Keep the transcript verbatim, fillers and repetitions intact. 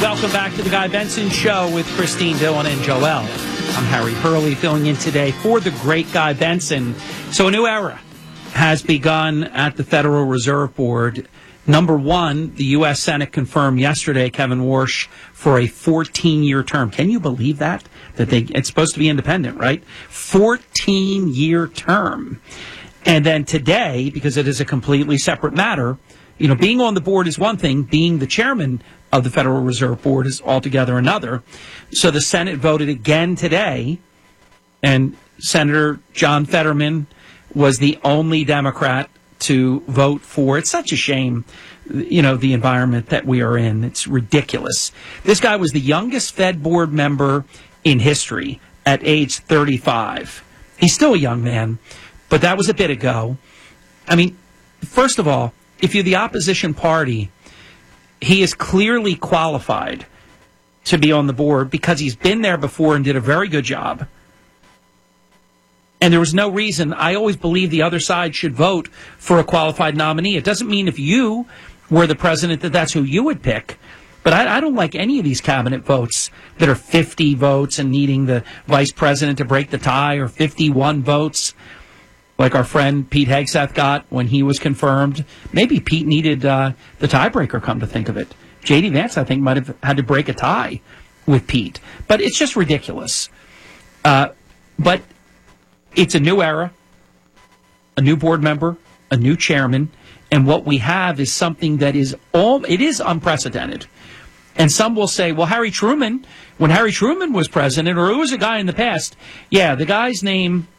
Welcome back to the Guy Benson Show with Christine Dillon and Joel. I'm Harry Hurley filling in today for the great Guy Benson. So a new era has begun at the Federal Reserve Board. Number one, the U S Senate confirmed yesterday Kevin Warsh for a fourteen-year term. Can you believe that? That they it's supposed to be independent, right? fourteen-year term. And then today, because it is a completely separate matter, you know, being on the board is one thing. Being the chairman of the Federal Reserve Board is altogether another. So the Senate voted again today, and Senator John Fetterman was the only Democrat to vote for. It's such a shame, you know, the environment that we are in. It's ridiculous. This guy was the youngest Fed board member in history at age thirty-five. He's still a young man, but that was a bit ago. I mean, first of all, if you're the opposition party, he is clearly qualified to be on the board because he's been there before and did a very good job. And there was no reason. I always believe the other side should vote for a qualified nominee. It doesn't mean if you were the president that that's who you would pick. But I, I don't like any of these cabinet votes that are fifty votes and needing the vice president to break the tie, or fifty-one votes like our friend Pete Hegseth got when he was confirmed. Maybe Pete needed uh, the tiebreaker, come to think of it. J D. Vance, I think, might have had to break a tie with Pete. But it's just ridiculous. Uh, but it's a new era, a new board member, a new chairman, and what we have is something that is all, it is unprecedented. And some will say, well, Harry Truman, when Harry Truman was president, or who was a guy in the past, yeah, the guy's name